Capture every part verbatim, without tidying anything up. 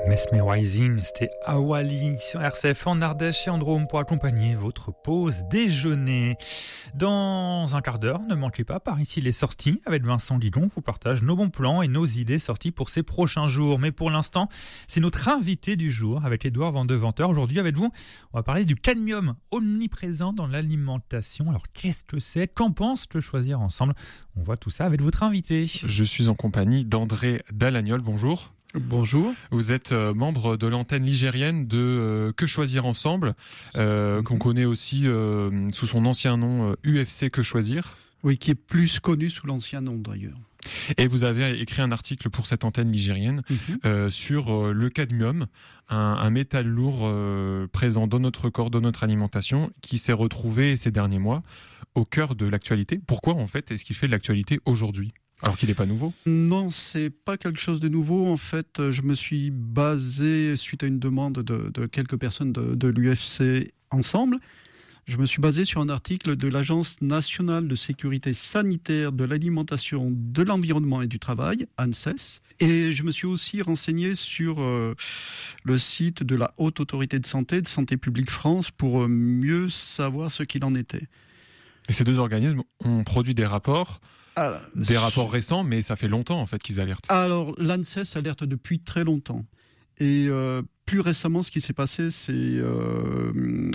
Mesmerizing, c'était Awali sur R C F en Ardèche et en Drôme pour accompagner votre pause déjeuner. Dans un quart d'heure, ne manquez pas, par ici les sorties avec Vincent Guigon vous partage nos bons plans et nos idées sorties pour ces prochains jours. Mais pour l'instant, c'est notre invité du jour avec Édouard Vandeventeur. Aujourd'hui avec vous, on va parler du cadmium omniprésent dans l'alimentation. Alors qu'est-ce que c'est ? Qu'en pense le Choisir Ensemble ? On voit tout ça avec votre invité. Je suis en compagnie d'André Dalagnol. Bonjour. Bonjour. Vous êtes euh, membre de l'antenne ligérienne de euh, Que Choisir Ensemble, euh, qu'on connaît aussi euh, sous son ancien nom euh, U F C Que Choisir. Oui, qui est plus connu sous l'ancien nom d'ailleurs. Et vous avez écrit un article pour cette antenne ligérienne mmh. euh, sur euh, le cadmium, un, un métal lourd euh, présent dans notre corps, dans notre alimentation, qui s'est retrouvé ces derniers mois au cœur de l'actualité. Pourquoi en fait est-ce qu'il fait de l'actualité aujourd'hui ? Alors qu'il n'est pas nouveau ? Non, c'est pas quelque chose de nouveau. En fait, je me suis basé, suite à une demande de, de quelques personnes de, de l'U F C Ensemble, je me suis basé sur un article de l'Agence nationale de sécurité sanitaire de l'alimentation, de l'environnement et du travail, ANSES. Et je me suis aussi renseigné sur euh, le site de la Haute Autorité de Santé, de Santé publique France, pour mieux savoir ce qu'il en était. Et ces deux organismes ont produit des rapports Alors, Des rapports récents, mais ça fait longtemps en fait qu'ils alertent. Alors, l'ANSES alerte depuis très longtemps. Et euh, plus récemment, ce qui s'est passé, c'est euh,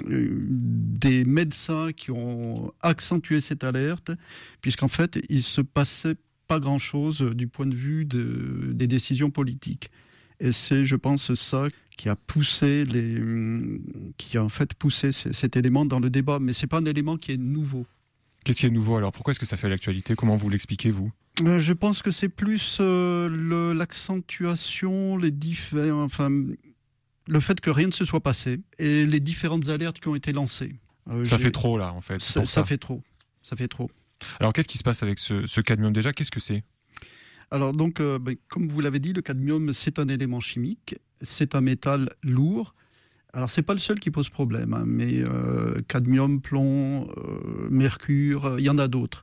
des médecins qui ont accentué cette alerte, puisqu'en fait, il ne se passait pas grand-chose du point de vue de, des décisions politiques. Et c'est, je pense, ça qui a poussé les, qui a en fait poussé cet élément dans le débat. Mais c'est pas un élément qui est nouveau. Qu'est-ce qui est nouveau alors ? Pourquoi est-ce que ça fait l'actualité ? Comment vous l'expliquez, vous ? euh, Je pense que c'est plus euh, le, l'accentuation, les différents, enfin, le fait que rien ne se soit passé et les différentes alertes qui ont été lancées. Euh, ça j'ai... fait trop là, en fait. Ça, ça. ça fait trop. Ça fait trop. Alors, qu'est-ce qui se passe avec ce, ce cadmium déjà ? Qu'est-ce que c'est ? Alors donc, euh, ben, comme vous l'avez dit, le cadmium, c'est un élément chimique, c'est un métal lourd. Alors, c'est pas le seul qui pose problème, hein, mais euh, cadmium, plomb, euh, mercure, il euh, y en a d'autres.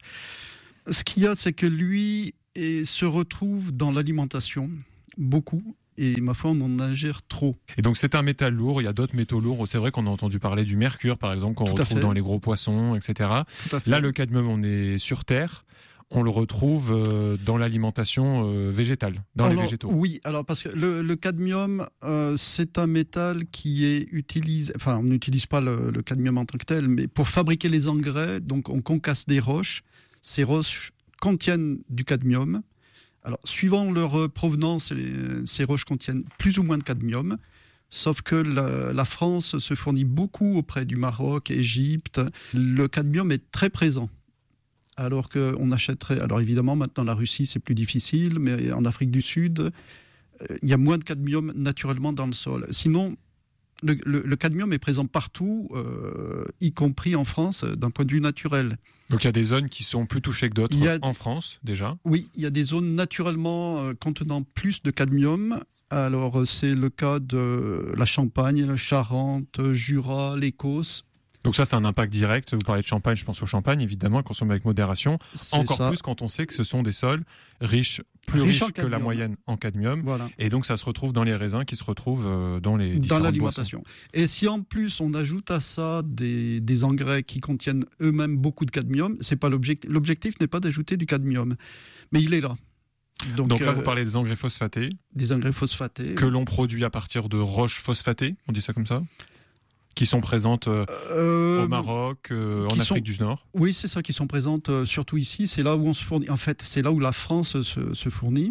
Ce qu'il y a, c'est que lui et, se retrouve dans l'alimentation, beaucoup, et ma foi, on en ingère trop. Et donc, c'est un métal lourd, il y a d'autres métaux lourds. C'est vrai qu'on a entendu parler du mercure, par exemple, qu'on Tout retrouve dans les gros poissons, et cetera. Là, le cadmium, on est sur Terre. On le retrouve euh, dans l'alimentation euh, végétale, dans alors, les végétaux. Oui, alors parce que le, le cadmium, euh, c'est un métal qui est utilisé, enfin on n'utilise pas le, le cadmium en tant que tel, mais pour fabriquer les engrais, donc on concasse des roches, ces roches contiennent du cadmium. Alors suivant leur provenance, les, ces roches contiennent plus ou moins de cadmium, sauf que la, la France se fournit beaucoup auprès du Maroc, Égypte. Le cadmium est très présent. Alors qu'on achèterait... Alors évidemment, maintenant, la Russie, c'est plus difficile, mais en Afrique du Sud, euh, il y a moins de cadmium naturellement dans le sol. Sinon, le, le, le cadmium est présent partout, euh, y compris en France, d'un point de vue naturel. Donc il y a des zones qui sont plus touchées que d'autres a... en France, déjà ? Oui, il y a des zones naturellement euh, contenant plus de cadmium. Alors, c'est le cas de la Champagne, la Charente, Jura, l'Écosse. Donc ça, c'est un impact direct. Vous parlez de champagne, je pense au champagne, évidemment, consommer avec modération. C'est Encore ça. Plus quand on sait que ce sont des sols riches, plus riches, riches que la moyenne en cadmium. Voilà. Et donc ça se retrouve dans les raisins qui se retrouvent dans les différentes Dans l'alimentation. boissons. Et si en plus on ajoute à ça des, des engrais qui contiennent eux-mêmes beaucoup de cadmium, c'est pas l'objectif. L'objectif n'est pas d'ajouter du cadmium, mais il est là. Donc, Donc là, euh, vous parlez des engrais phosphatés. Des engrais phosphatés. Que l'on produit à partir de roches phosphatées, on dit ça comme ça ? Qui sont présentes euh, euh, au Maroc, euh, en Afrique sont, du Nord. Oui, c'est ça, qui sont présentes euh, surtout ici. C'est là où on se fournit. En fait, c'est là où la France se, se fournit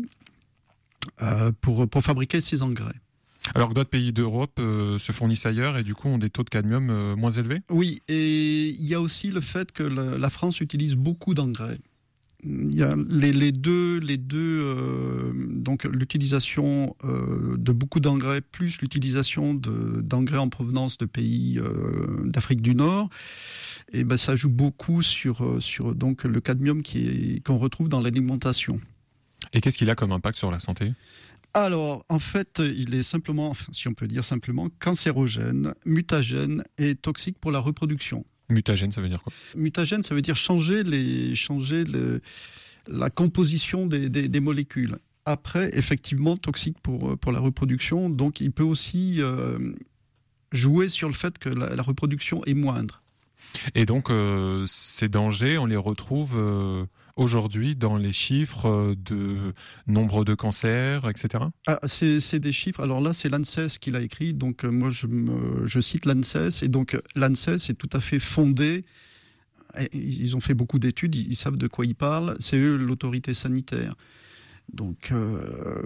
euh, pour, pour fabriquer ces engrais. Alors que d'autres pays d'Europe euh, se fournissent ailleurs et du coup ont des taux de cadmium euh, moins élevés ? Oui, et il y a aussi le fait que la, la France utilise beaucoup d'engrais. Il y a les, les deux, les deux euh, donc l'utilisation euh, de beaucoup d'engrais plus l'utilisation de, d'engrais en provenance de pays euh, d'Afrique du Nord, et ben ça joue beaucoup sur sur donc le cadmium qui est, qu'on retrouve dans l'alimentation. Et qu'est-ce qu'il a comme impact sur la santé ? Alors, en fait, il est simplement, si on peut dire simplement, cancérogène, mutagène et toxique pour la reproduction. Mutagène, ça veut dire quoi ? Mutagène, ça veut dire changer, les, changer le, la composition des, des, des molécules. après, effectivement, toxique pour, pour la reproduction. Donc, il peut aussi euh, jouer sur le fait que la, la reproduction est moindre. Et donc, euh, ces dangers, on les retrouve euh, aujourd'hui dans les chiffres de nombre de cancers, et cetera. Ah, c'est, c'est des chiffres. Alors là, c'est l'ANSES qui l'a écrit. Donc, euh, moi, je, me, je cite l'ANSES. Et donc, l'ANSES est tout à fait fondé. Ils ont fait beaucoup d'études, ils savent de quoi ils parlent. C'est eux l'autorité sanitaire. Donc, euh,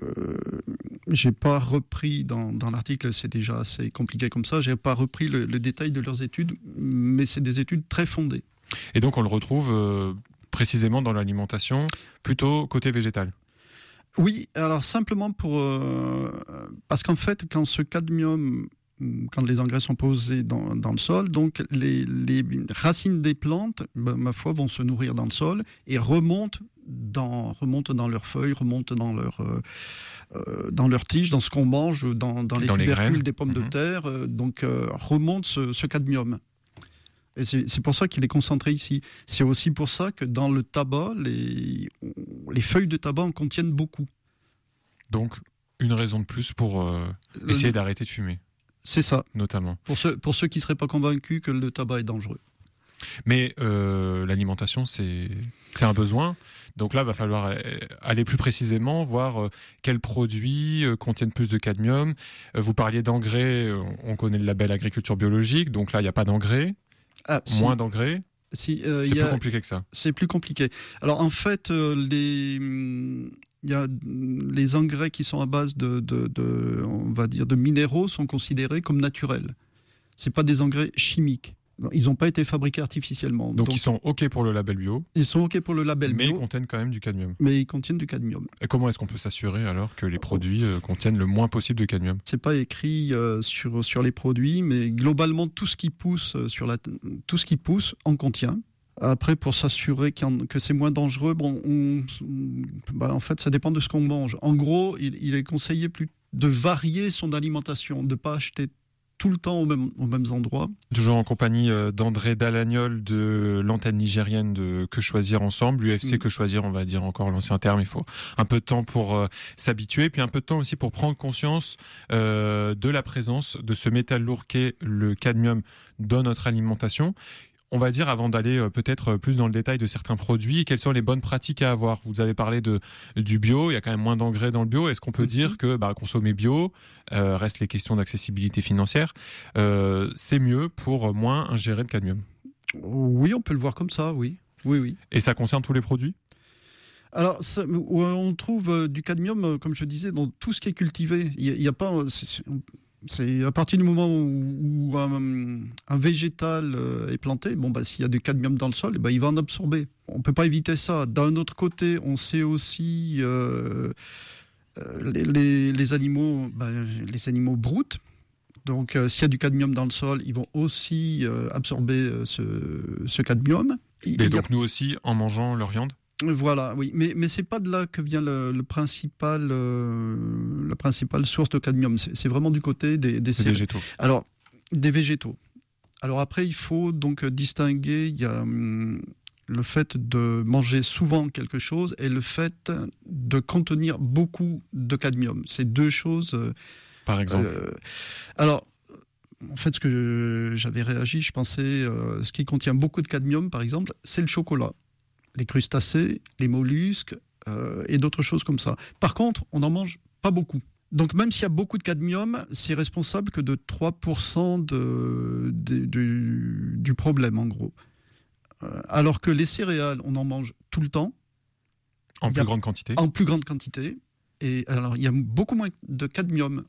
j'ai pas repris dans, dans l'article, c'est déjà assez compliqué comme ça, j'ai pas repris le, le détail de leurs études, mais c'est des études très fondées. Et donc, on le retrouve euh, précisément dans l'alimentation, plutôt côté végétal. Oui, alors simplement pour... Euh, parce qu'en fait, quand ce cadmium... quand les engrais sont posés dans, dans le sol, donc les, les racines des plantes, ben, ma foi, vont se nourrir dans le sol et remontent dans, remontent dans leurs feuilles, remontent dans leurs euh, euh, dans leurs tiges, dans ce qu'on mange, dans, dans les dans tubercules les des pommes mmh. de terre, euh, donc euh, remonte ce, ce cadmium. Et c'est, c'est pour ça qu'il est concentré ici. C'est aussi pour ça que dans le tabac, les, les feuilles de tabac en contiennent beaucoup. Donc, une raison de plus pour euh, essayer le... d'arrêter de fumer. C'est ça. Notamment. Pour ceux, pour ceux qui ne seraient pas convaincus que le tabac est dangereux. Mais euh, l'alimentation, c'est, c'est un besoin. Donc là, il va falloir aller plus précisément, voir euh, quels produits euh, contiennent plus de cadmium. Euh, vous parliez d'engrais, euh, on connaît le label agriculture biologique, donc là, il n'y a pas d'engrais, ah, moins si. d'engrais. Si, euh, c'est plus a... compliqué que ça. C'est plus compliqué. Alors en fait, euh, les... il y a les engrais qui sont à base de, de, de, on va dire, de minéraux sont considérés comme naturels. C'est pas des engrais chimiques. Ils n'ont pas été fabriqués artificiellement. Donc, Donc ils sont OK pour le label bio. Ils sont OK pour le label mais bio. Mais ils contiennent quand même du cadmium. Mais ils contiennent du cadmium. Et comment est-ce qu'on peut s'assurer alors que les produits euh, contiennent le moins possible de cadmium ? C'est pas écrit euh, sur, sur les produits, mais globalement tout ce qui pousse sur la, tout ce qui pousse en contient. Après, pour s'assurer que c'est moins dangereux, bon, on, bah en fait, ça dépend de ce qu'on mange. En gros, il, il est conseillé plus de varier son alimentation, de ne pas acheter tout le temps aux mêmes, aux mêmes endroits. Toujours en compagnie d'André Dalagnol de l'antenne nigérienne de Que Choisir Ensemble, l'U F C mmh. Que Choisir, on va dire encore l'ancien terme, il faut un peu de temps pour euh, s'habituer, puis un peu de temps aussi pour prendre conscience euh, de la présence de ce métal lourd qu'est le cadmium dans notre alimentation. On va dire, avant d'aller euh, peut-être plus dans le détail de certains produits, quelles sont les bonnes pratiques à avoir ? Vous avez parlé de, du bio, il y a quand même moins d'engrais dans le bio. Est-ce qu'on peut dire que bah, consommer bio, euh, reste les questions d'accessibilité financière, euh, c'est mieux pour moins ingérer de cadmium ? Oui, on peut le voir comme ça, oui. oui, oui. Et ça concerne tous les produits ? Alors, ça, on trouve du cadmium, comme je disais, dans tout ce qui est cultivé. Il n'y a, a pas... C'est, C'est à partir du moment où, où un, un végétal est planté, bon, bah, s'il y a du cadmium dans le sol, bah, il va en absorber. On ne peut pas éviter ça. D'un autre côté, on sait aussi euh, les, les, les animaux, bah, les animaux broutent. Donc, euh, s'il y a du cadmium dans le sol, ils vont aussi euh, absorber euh, ce, ce cadmium. Et, Et donc, a... nous aussi, en mangeant leur viande ? Voilà, oui, mais mais c'est pas de là que vient le, le principal, euh, la principale source de cadmium. C'est, c'est vraiment du côté des, des, des végétaux. Alors, des végétaux. Alors après, il faut donc distinguer. Il y a hum, le fait de manger souvent quelque chose et le fait de contenir beaucoup de cadmium. C'est deux choses. Euh, Par exemple. Euh, alors. En fait, ce que j'avais réagi, je pensais, euh, ce qui contient beaucoup de cadmium, par exemple, c'est le chocolat. Les crustacés, les mollusques euh, et d'autres choses comme ça. Par contre, on n'en mange pas beaucoup. Donc même s'il y a beaucoup de cadmium, c'est responsable que de trois pour cent de, de, de, du problème, en gros. Euh, alors que les céréales, on en mange tout le temps. En plus grande quantité. En plus grande quantité. Et alors, il y a beaucoup moins de cadmium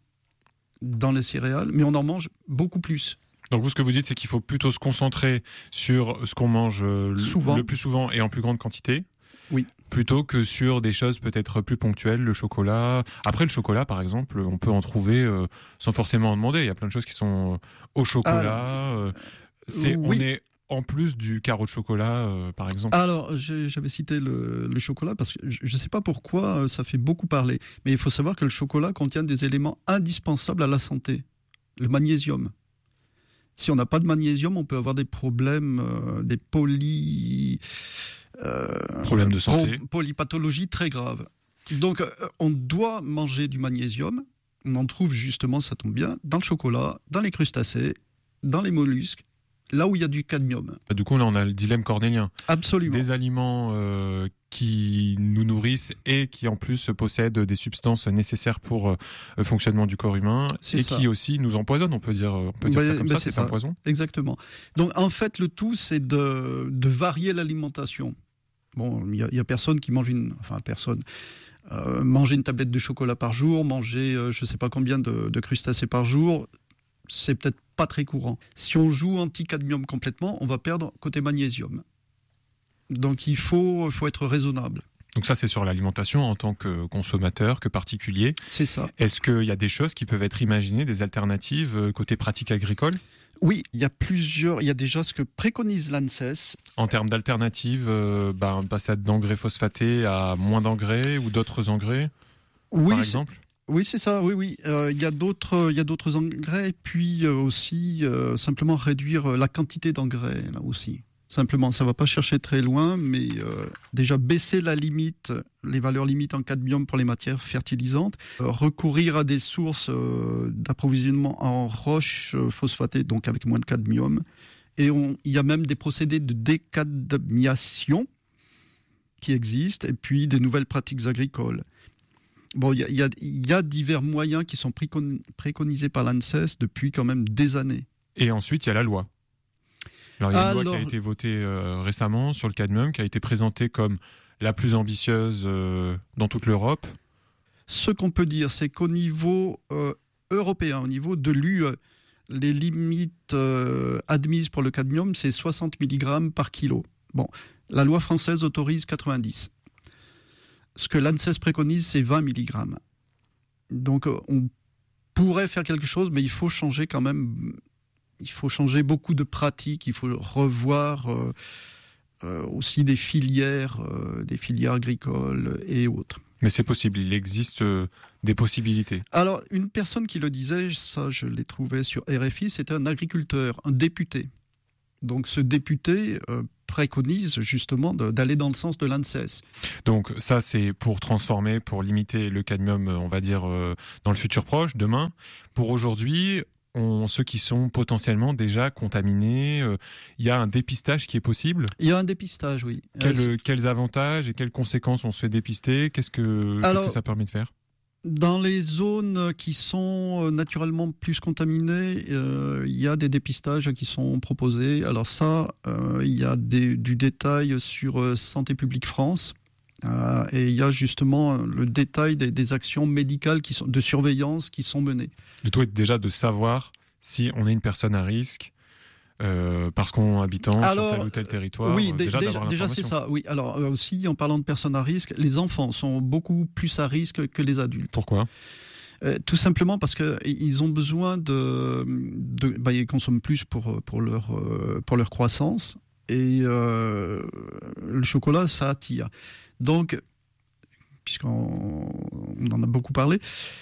dans les céréales, mais on en mange beaucoup plus. Donc vous, ce que vous dites, c'est qu'il faut plutôt se concentrer sur ce qu'on mange souvent. le plus souvent et en plus grande quantité, oui. plutôt que sur des choses peut-être plus ponctuelles, le chocolat. Après, le chocolat, par exemple, on peut en trouver euh, sans forcément en demander. Il y a plein de choses qui sont au chocolat. Euh, c'est, oui. On est en plus du carreau de chocolat, euh, par exemple. Alors, j'avais cité le, le chocolat parce que je ne sais pas pourquoi ça fait beaucoup parler, mais il faut savoir que le chocolat contient des éléments indispensables à la santé. Le magnésium. Si on n'a pas de magnésium, on peut avoir des problèmes, euh, des poly... Euh, problèmes de santé. Polypathologies très graves. Donc, on doit manger du magnésium. On en trouve justement, ça tombe bien, dans le chocolat, dans les crustacés, dans les mollusques, là où il y a du cadmium. Du coup, là, on a le dilemme cornélien. Absolument. Des aliments euh, qui nous nourrissent et qui, en plus, possèdent des substances nécessaires pour euh, le fonctionnement du corps humain c'est et ça. qui aussi nous empoisonnent, on peut dire, on peut dire bah, ça comme bah, ça, c'est c'est ça. un poison. Exactement. Donc, en fait, le tout, c'est de, de varier l'alimentation. Bon, il n'y a, a personne qui mange une... Enfin, personne... Euh, manger une tablette de chocolat par jour, manger euh, je ne sais pas combien de, de crustacés par jour, c'est peut-être pas très courant. Si on joue anti-cadmium complètement, on va perdre côté magnésium. Donc il faut, faut être raisonnable. Donc ça, c'est sur l'alimentation en tant que consommateur, que particulier. C'est ça. Est-ce qu'il y a des choses qui peuvent être imaginées, des alternatives côté pratique agricole ? Oui, il y a plusieurs. Il y a déjà ce que préconise l'ANSES. En termes d'alternatives, euh, ben, passer d'engrais phosphatés à moins d'engrais ou d'autres engrais, oui, par exemple ? Oui, c'est ça. Oui, oui. Euh, il y a d'autres, il y a d'autres engrais, et puis euh, aussi euh, simplement réduire la quantité d'engrais là aussi. Simplement, ça ne va pas chercher très loin, mais euh, déjà baisser la limite, les valeurs limites en cadmium pour les matières fertilisantes, euh, recourir à des sources euh, d'approvisionnement en roches euh, phosphatées, donc avec moins de cadmium. Et on, il y a même des procédés de décadmiation qui existent, et puis des nouvelles pratiques agricoles. Bon, il y a, il y a, il y a divers moyens qui sont préconisés par l'ANSES depuis quand même des années. Et ensuite, il y a la loi. Alors, il y a une Alors, loi qui a été votée euh, récemment sur le cadmium, qui a été présentée comme la plus ambitieuse euh, dans toute l'Europe. Ce qu'on peut dire, c'est qu'au niveau euh, européen, au niveau de l'U E, les limites euh, admises pour le cadmium, c'est soixante milligrammes par kilo. Bon, la loi française autorise quatre-vingt-dix. Ce que l'ANSES préconise, c'est vingt milligrammes. Donc, on pourrait faire quelque chose, mais il faut changer quand même... Il faut changer beaucoup de pratiques, il faut revoir euh, euh, aussi des filières, euh, des filières agricoles et autres. Mais c'est possible, il existe euh, des possibilités. Alors, une personne qui le disait, ça je l'ai trouvé sur R F I, c'était un agriculteur, un député. Donc ce député euh, préconise justement de, d'aller dans le sens de l'ANSES. Donc ça, c'est pour transformer, pour limiter le cadmium, on va dire, euh, dans le futur proche, demain. Pour aujourd'hui... On, ceux qui sont potentiellement déjà contaminés, il euh, y a un dépistage qui est possible ? Il y a un dépistage, oui. Quel, euh, quels avantages et quelles conséquences on se fait dépister ? Qu'est-ce que, Alors, qu'est-ce que ça permet de faire ? Dans les zones qui sont naturellement plus contaminées, euh, il y a des dépistages qui sont proposés. Alors ça, euh, il y a des, du détail sur euh, Santé publique France. Euh, et il y a justement le détail des, des actions médicales qui sont, de surveillance qui sont menées. Le tout est déjà de savoir si on est une personne à risque euh, parce qu'on habitant Alors, sur tel ou tel territoire. Oui, euh, d- déjà, déjà, déjà c'est ça. Oui. Alors euh, aussi, en parlant de personnes à risque, les enfants sont beaucoup plus à risque que les adultes. Pourquoi ? Euh, tout simplement parce qu'ils ont besoin de... de bah, ils consomment plus pour, pour, leur, euh, pour leur croissance. Et euh, le chocolat, ça attire. Donc, puisqu'on on en a beaucoup parlé,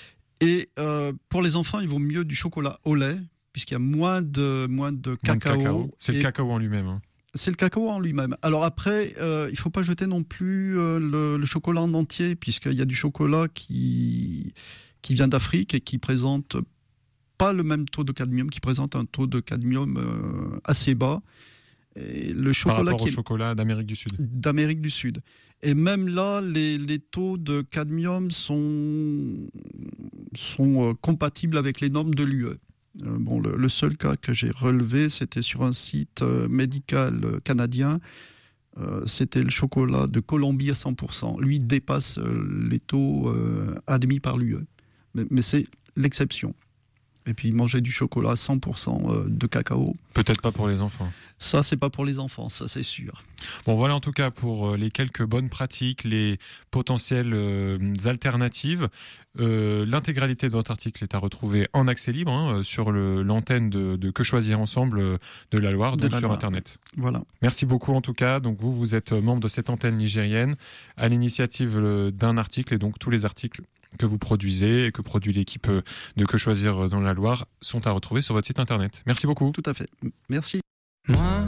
et euh, pour les enfants, il vaut mieux du chocolat au lait, puisqu'il y a moins de, moins de cacao. Moins de cacao. C'est le cacao en lui-même. Hein. C'est le cacao en lui-même. Alors après, euh, il ne faut pas jeter non plus euh, le, le chocolat en entier, puisqu'il y a du chocolat qui, qui vient d'Afrique et qui présente pas le même taux de cadmium, qui présente un taux de cadmium euh, assez bas. Et le chocolat Par rapport qui au est chocolat d'Amérique du Sud. D'Amérique du Sud. Et même là, les, les taux de cadmium sont, sont euh, compatibles avec les normes de l'U E. Euh, bon, le, le seul cas que j'ai relevé, c'était sur un site euh, médical euh, canadien. Euh, c'était le chocolat de Colombie à cent pour cent. Lui dépasse euh, les taux euh, admis par l'U E. Mais, mais c'est l'exception. Et puis manger du chocolat à cent pour cent de cacao. Peut-être pas pour les enfants. Ça, c'est pas pour les enfants, ça c'est sûr. Bon, voilà en tout cas pour les quelques bonnes pratiques, les potentielles euh, alternatives. Euh, l'intégralité de votre article est à retrouver en accès libre hein, sur le, l'antenne de, de Que Choisir Ensemble de la Loire, donc sur Internet. Voilà. Merci beaucoup en tout cas. Donc vous, vous êtes membre de cette antenne nigérienne à l'initiative d'un article et donc tous les articles que vous produisez et que produit l'équipe de Que Choisir dans la Loire sont à retrouver sur votre site internet. Merci beaucoup. Tout à fait. Merci. Moi